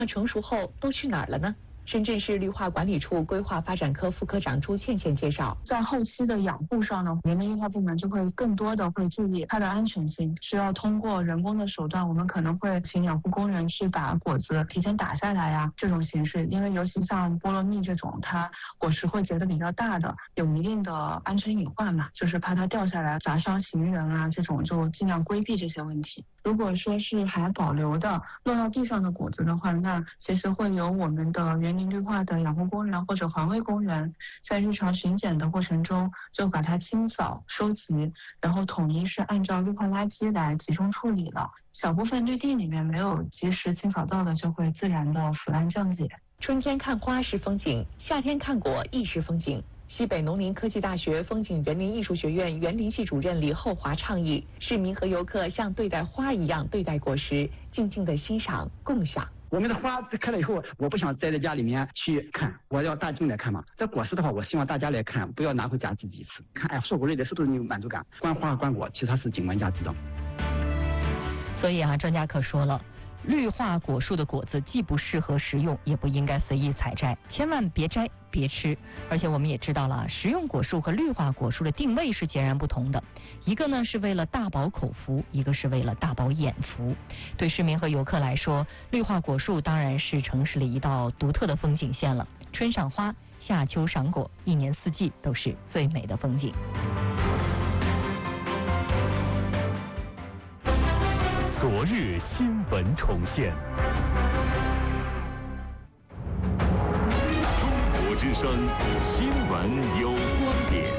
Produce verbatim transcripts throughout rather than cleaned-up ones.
那成熟后都去哪儿了呢？深圳市绿化管理处规划发展科副科长朱倩倩介绍， 在后期的养护上呢，人民绿化部门就会更多的会注意它的安全性，需要通过人工的手段，我们可能会请养护工人去把果子提前打下来呀、啊，这种形式，因为尤其像菠萝蜜这种，它果实会结得比较大的，有一定的安全隐患嘛，就是怕它掉下来砸伤行人啊，这种就尽量规避这些问题。如果说是还保留的落到地上的果子的话，那其实会由我们的园林绿化的养护工人或者环卫工人在日常巡检的过程中就把它清扫收集，然后统一是按照绿化垃圾来集中处理了。小部分绿地里面没有及时清扫到的就会自然的腐烂降解。 春天看花是风景，夏天看果亦是风景。西北农林科技大学风景园林艺术学院园林系主任李厚华倡议，市民和游客像对待花一样对待果实，静静的欣赏共享。 我们的花开了以后，我不想待在家里面去看，我要大众来看嘛。这果实的话，我希望大家来看，不要拿回家自己吃。看，哎，硕果累累，是不是有满足感？观花和观果，其实它是景观价值的。 所以啊，专家可说了。绿化果树的果子既不适合食用，也不应该随意采摘，千万别摘别吃。而且我们也知道了，食用果树和绿化果树的定位是截然不同的，一个呢是为了大饱口福，一个是为了大饱眼福。对市民和游客来说，绿化果树当然是城市里一道独特的风景线了。春赏花，夏秋赏果，一年四季都是最美的风景。 昨日新闻重现，中国之声新闻有观点。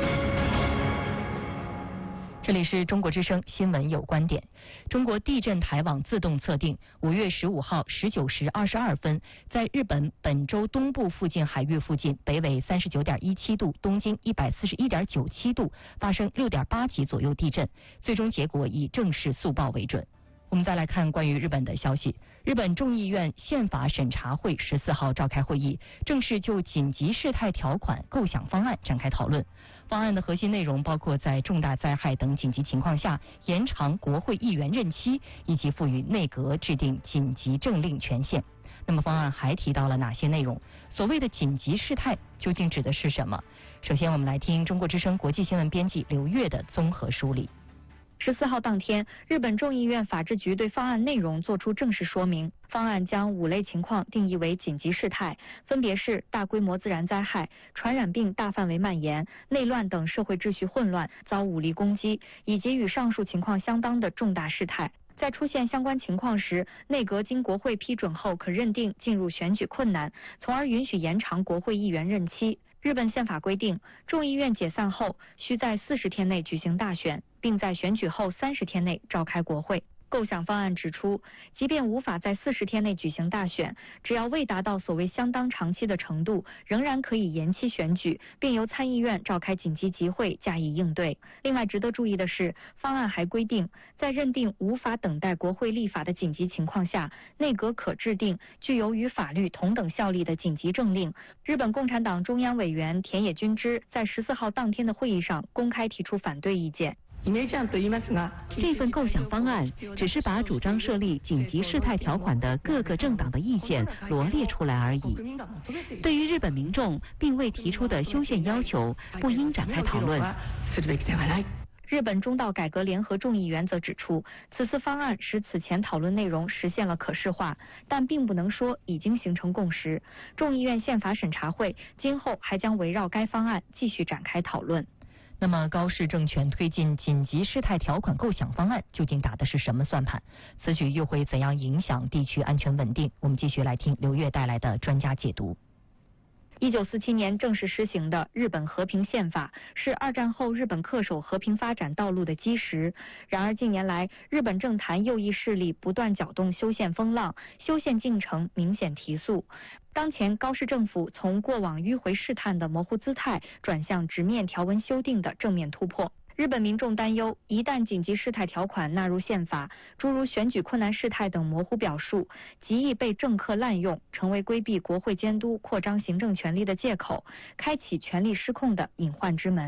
这里是中国之声新闻有观点。中国地震台网自动测定，五月十五号十九时二十二分，在日本本州东部附近海域附近，北纬三十九点一七度，东经一百四十一点九七度，发生六点八级左右地震，最终结果以正式速报为准。我们再来看关于日本的消息。日本众议院宪法审查会十四号召开会议，正式就紧急事态条款构想方案展开讨论。方案的核心内容包括在重大灾害等紧急情况下延长国会议员任期，以及赋予内阁制定紧急政令权限。那么方案还提到了哪些内容？所谓的紧急事态究竟指的是什么？首先我们来听中国之声国际新闻编辑刘越的综合梳理。 十四号当天，日本众议院法制局对方案内容作出正式说明。方案将五类情况定义为紧急事态，分别是大规模自然灾害、传染病大范围蔓延、内乱等社会秩序混乱、遭武力攻击，以及与上述情况相当的重大事态。在出现相关情况时，内阁经国会批准后，可认定进入选举困难，从而允许延长国会议员任期。日本宪法规定，众议院解散后需在四十天内举行大选，并在选举后三十天内召开国会。构想方案指出，即便无法在四十天内举行大选，只要未达到所谓相当长期的程度，仍然可以延期选举，并由参议院召开紧急集会加以应对。另外值得注意的是，方案还规定，在认定无法等待国会立法的紧急情况下，内阁可制定具有与法律同等效力的紧急政令。日本共产党中央委员田野君之在十四号当天的会议上公开提出反对意见。 这份构想方案只是把主张设立紧急事态条款的各个政党的意见罗列出来而已。对于日本民众并未提出的修宪要求，不应展开讨论。 日本中道改革联合众议员则指出，此次方案使此前讨论内容实现了可视化，但并不能说已经形成共识。众议院宪法审查会今后还将围绕该方案继续展开讨论。 那么高市政权推进紧急事态条款构想方案究竟打的是什么算盘？此举又会怎样影响地区安全稳定？我们继续来听刘越带来的专家解读。 一九四七年正式施行的日本和平宪法是二战后日本恪守和平发展道路的基石。然而近年来，日本政坛右翼势力不断搅动修宪风浪，修宪进程明显提速。当前高市政府从过往迂回试探的模糊姿态，转向直面条文修订的正面突破。日本民众担忧，一旦紧急事态条款纳入宪法，诸如选举困难事态等模糊表述，极易被政客滥用，成为规避国会监督、扩张行政权力的借口，开启权力失控的隐患之门。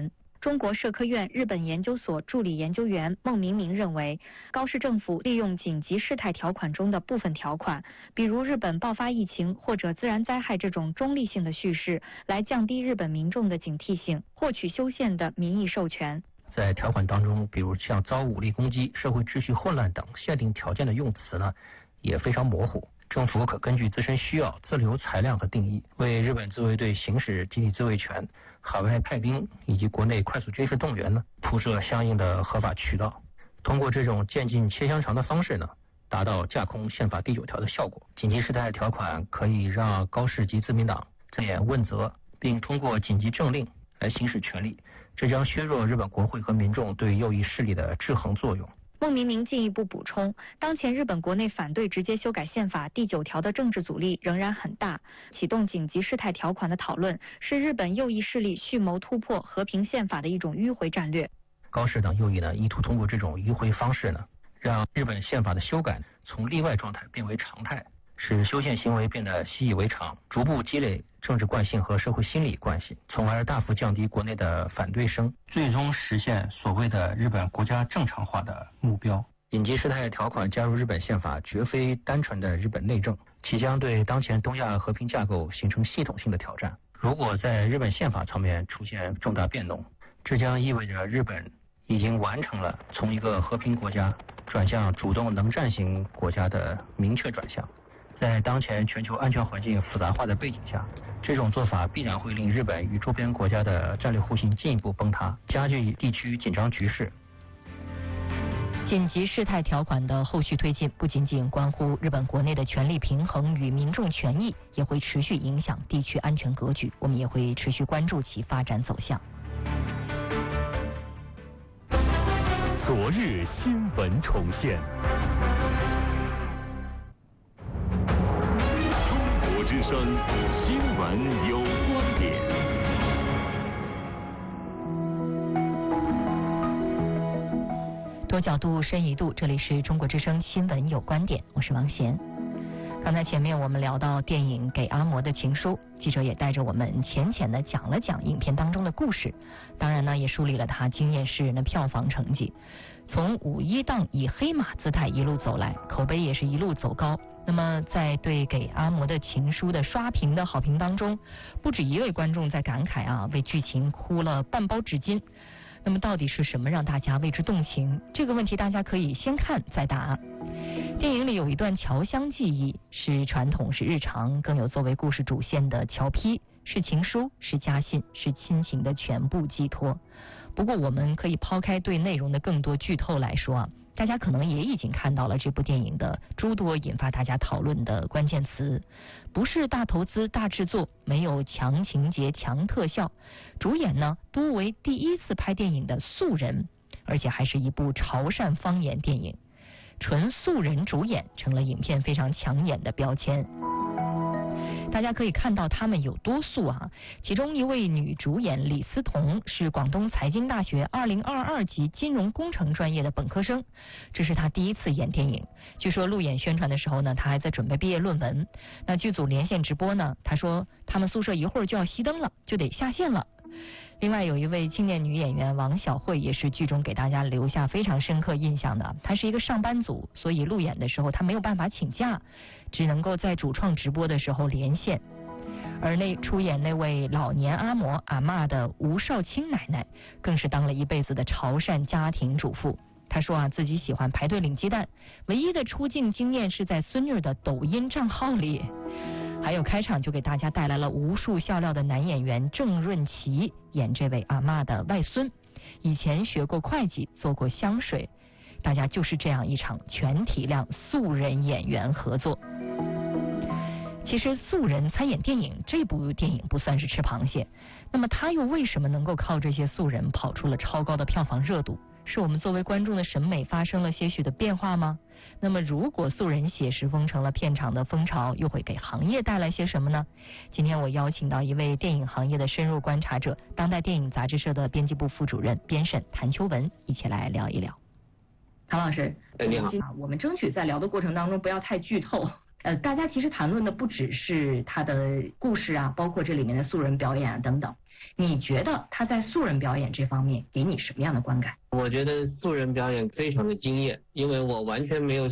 中国社科院日本研究所助理研究员孟明明认为，高市政府利用紧急事态条款中的部分条款，比如日本爆发疫情或者自然灾害这种中立性的叙事，来降低日本民众的警惕性，获取修宪的民意授权。 在条款当中，比如像遭武力攻击、社会秩序混乱等限定条件的用词呢，也非常模糊。政府可根据自身需要自留裁量和定义，为日本自卫队行使集体自卫权、海外派兵以及国内快速军事动员呢，铺设相应的合法渠道。通过这种渐进切香肠的方式呢，达到架空宪法第九条的效果。紧急事态条款可以让高市及自民党正眼问责，并通过紧急政令来行使权力，这将削弱日本国会和民众对右翼势力的制衡作用。 孟明明进一步补充，当前日本国内反对直接修改宪法第九条的政治阻力仍然很大，启动紧急事态条款的讨论是日本右翼势力蓄谋突破和平宪法的一种迂回战略。 高市等右翼呢，意图通过这种迂回方式呢，让日本宪法的修改从例外状态变为常态，使修宪行为变得习以为常，逐步积累政治惯性和社会心理惯性，从而大幅降低国内的反对声，最终实现所谓的日本国家正常化的目标。紧急事态条款加入日本宪法绝非单纯的日本内政，其将对当前东亚和平架构形成系统性的挑战。如果在日本宪法层面出现重大变动，这将意味着日本已经完成了从一个和平国家转向主动能战型国家的明确转向。在当前全球安全环境复杂化的背景下，这种做法必然会令日本与周边国家的战略互信进一步崩塌，加剧地区紧张局势。 紧急事态条款的后续推进不仅仅关乎日本国内的权力平衡与民众权益，也会持续影响地区安全格局，我们也会持续关注其发展走向。 昨日新闻重现，中国之声新闻有观点。 多角度深一度，这里是中国之声新闻有观点，我是王贤。刚才前面我们聊到电影《给阿嬷的情书》，记者也带着我们浅浅的讲了讲影片当中的故事，当然呢也梳理了它惊艳世人的票房成绩。从五一档以黑马姿态一路走来，口碑也是一路走高。那么在对《给阿嬷的情书》的刷屏的好评当中，不止一位观众在感慨啊，为剧情哭了半包纸巾。那么到底是什么让大家为之动情？这个问题大家可以先看再答。电影里有一段侨乡记忆，是传统是日常，更有作为故事主线的侨批，是情书，是家信，是亲情的全部寄托。不过我们可以抛开对内容的更多剧透来说啊，大家可能也已经看到了这部电影的诸多引发大家讨论的关键词。不是大投资大制作，没有强情节强特效，主演呢多为第一次拍电影的素人，而且还是一部潮汕方言电影，纯素人主演成了影片非常抢眼的标签。大家可以看到他们有多素啊！其中一位女主演李思彤是广东财经大学二零二二级金融工程专业的本科生，这是她第一次演电影。据说路演宣传的时候呢，她还在准备毕业论文。那剧组连线直播呢，她说他们宿舍一会儿就要熄灯了，就得下线了。另外有一位青年女演员王晓慧，也是剧中给大家留下非常深刻印象的。她是一个上班族，所以路演的时候她没有办法请假，只能够在主创直播的时候连线。而那出演那位老年阿嬷阿嬷的吴少卿奶奶，更是当了一辈子的潮汕家庭主妇。她说啊，自己喜欢排队领鸡蛋，唯一的出镜经验是在孙女的抖音账号里。还有开场就给大家带来了无数笑料的男演员郑润琪，演这位阿嬷的外孙，以前学过会计，做过香水。大家就是这样一场全体量素人演员合作。其实素人参演电影，这部电影不算是吃螃蟹，那么他又为什么能够靠这些素人跑出了超高的票房热度？是我们作为观众的审美发生了些许的变化吗？那么如果素人写实风成了片场的风潮，又会给行业带来些什么呢？今天我邀请到一位电影行业的深入观察者，当代电影杂志社的编辑部副主任编审谭秋文，一起来聊一聊。谭老师， 哎，你好。 我们争取在聊的过程当中不要太剧透。呃，大家其实谈论的不只是他的故事啊，包括这里面的素人表演啊等等。 你觉得他在素人表演这方面给你什么样的观感？ 我觉得素人表演非常的惊艳，因为我完全没有